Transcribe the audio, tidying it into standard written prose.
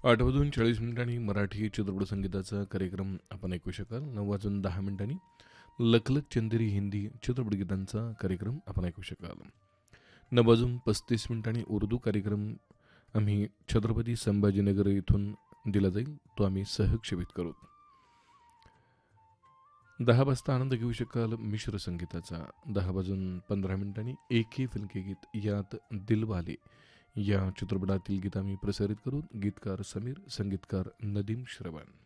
8:40 मराठी चित्रपट संगीताचा कार्यक्रम आपण ऐकू शकाल. 9:10 लखलख चंदेरी हिंदी चित्रपट गीतांचा कार्यक्रम आपण ऐकू शकाल. 9:35 उर्दू कार्यक्रम आम्ही छत्रपती संभाजीनगर इथून दिला जाईल, तो आम्ही सहक्षेपित करू. 10 वाजता आनंद घेऊ शकाल मिश्र संगीताचा. 10:15 एक ही फिल्म के गीत, यात दिलवाले या चित्रपटातील गीत आम्ही प्रसारित करू. गीतकार समीर, संगीतकार नदीम श्रवण.